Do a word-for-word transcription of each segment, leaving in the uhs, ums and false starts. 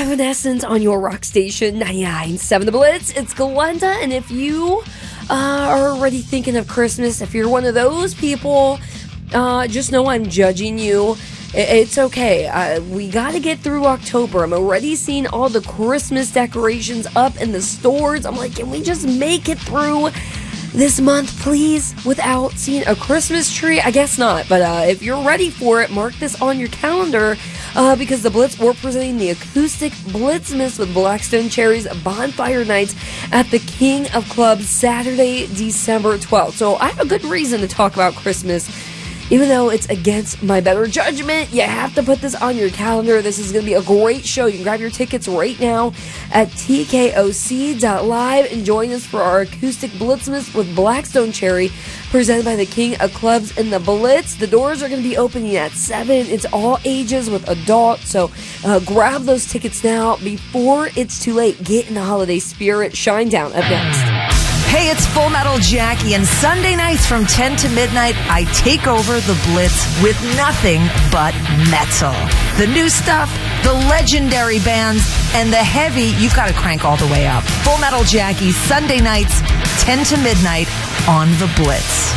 Evanescence on your rock station, ninety-nine point seven The Blitz. It's Glenda, and if you uh, are already thinking of Christmas, if you're one of those people, uh, just know I'm judging you. It's okay. Uh, we got to get through October. I'm already seeing all the Christmas decorations up in the stores. I'm like, can we just make it through this month, please, without seeing a Christmas tree? I guess not. But uh, if you're ready for it, mark this on your calendar uh, because the Blitz, we're presenting the acoustic Blitzmas with Blackstone Cherry's Bonfire Nights at the King of Clubs Saturday, December twelfth. So I have a good reason to talk about Christmas. Even though it's against my better judgment, you have to put this on your calendar. This is going to be a great show. You can grab your tickets right now at T K O C dot live and join us for our acoustic Blitzmas with Blackstone Cherry, presented by the King of Clubs and the Blitz. The doors are going to be opening at seven. It's all ages with adults, so uh, grab those tickets now before it's too late. Get in the holiday spirit. Shine Down up next. Hey, it's Full Metal Jackie, and Sunday nights from ten to midnight, I take over the Blitz with nothing but metal. The new stuff, the legendary bands, and the heavy, you've got to crank all the way up. Full Metal Jackie, Sunday nights, ten to midnight on the Blitz.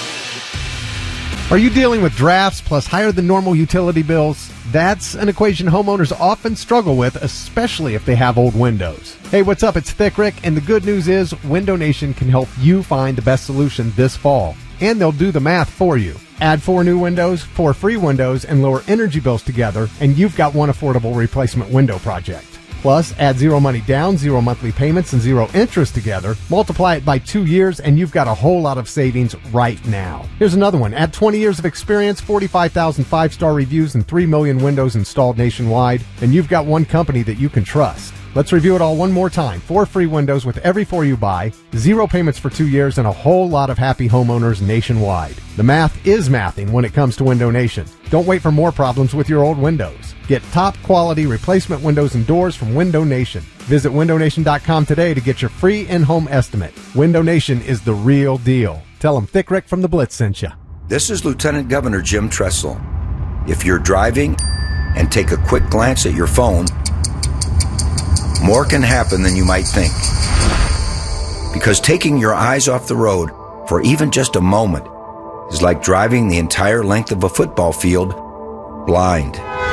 Are you dealing with drafts plus higher than normal utility bills? That's an equation homeowners often struggle with, especially if they have old windows. Hey, what's up? It's Thick Rick, and the good news is Window Nation can help you find the best solution this fall. And they'll do the math for you. Add four new windows, four free windows, and lower energy bills together, and you've got one affordable replacement window project. Plus, add zero money down, zero monthly payments, and zero interest together. Multiply it by two years, and you've got a whole lot of savings right now. Here's another one. Add twenty years of experience, forty-five thousand five-star reviews, and three million windows installed nationwide, and you've got one company that you can trust. Let's review it all one more time. Four free windows with every four you buy, zero payments for two years, and a whole lot of happy homeowners nationwide. The math is mathing when it comes to Window Nation. Don't wait for more problems with your old windows. Get top quality replacement windows and doors from Window Nation. Visit window nation dot com today to get your free in-home estimate. Window Nation is the real deal. Tell them Thick Rick from the Blitz sent you. This is Lieutenant Governor Jim Tressel. If you're driving and take a quick glance at your phone, more can happen than you might think. Because taking your eyes off the road for even just a moment is like driving the entire length of a football field blind.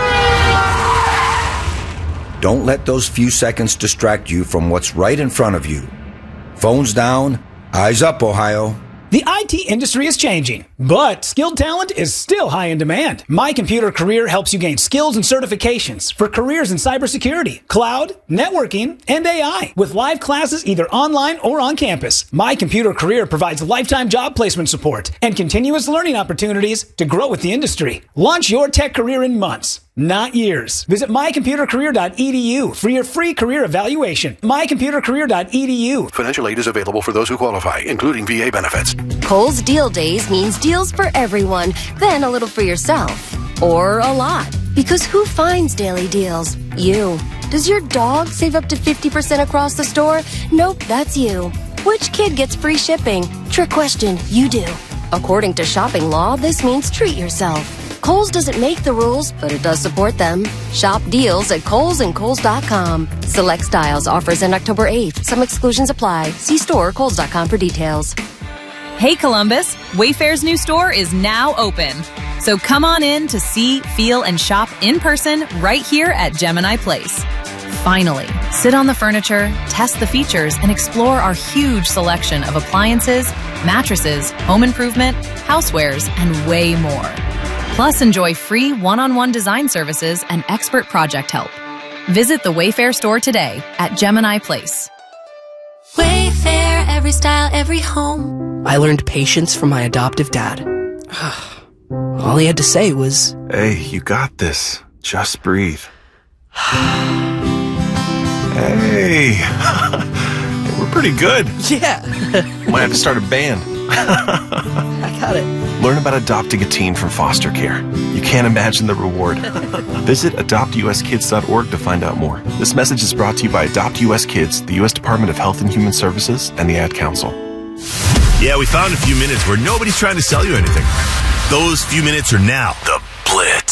Don't let those few seconds distract you from what's right in front of you. Phones down, eyes up, Ohio. The I T industry is changing, but skilled talent is still high in demand. My Computer Career helps you gain skills and certifications for careers in cybersecurity, cloud, networking, and A I, with live classes either online or on campus. My Computer Career provides lifetime job placement support and continuous learning opportunities to grow with the industry. Launch your tech career in months, not years. Visit my computer career dot e d u for your free career evaluation. my computer career dot e d u. Financial aid is available for those who qualify, including V A benefits. Kohl's Deal Days means deals for everyone, then a little for yourself. Or a lot. Because who finds daily deals? You. Does your dog save up to fifty percent across the store? Nope, that's you. Which kid gets free shipping? Trick question, you do. According to shopping law, this means treat yourself. Kohl's doesn't make the rules, but it does support them. Shop deals at Kohl's and Kohl's dot com. Select styles offers end October eighth. Some exclusions apply. See store or Kohl's dot com for details. Hey Columbus, Wayfair's new store is now open. So come on in to see, feel, and shop in person right here at Gemini Place. Finally, sit on the furniture, test the features, and explore our huge selection of appliances, mattresses, home improvement, housewares, and way more. Plus, enjoy free one-on-one design services and expert project help. Visit the Wayfair store today at Gemini Place. Wayfair, every style, every home. I learned patience from my adoptive dad. All he had to say was, "Hey, you got this. Just breathe." Hey, we're pretty good. Yeah. Might have to start a band. I got it. Learn about adopting a teen from foster care. You can't imagine the reward. Visit adopt u s kids dot org to find out more. This message is brought to you by Adopt U S Kids, the U S Department of Health and Human Services, and the Ad Council. Yeah, we found a few minutes where nobody's trying to sell you anything. Those few minutes are now the Blitz.